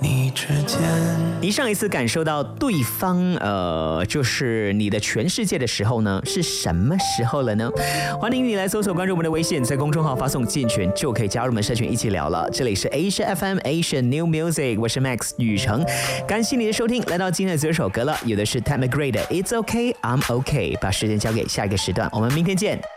你之间。 你上一次感受到对方就是你的全世界的时候呢，是什么时候了呢？欢迎你来搜索关注我们的微信，在公众号发送进群就可以加入我们社群一起聊了。这里是 Asia FM Asia New Music， 我是 Max 雨成，感谢你的收听。来到今天的最后一首歌了，有的是 Ted McRae 的 It's Okay I'm Okay。把时间交给下一个时段，我们明天见。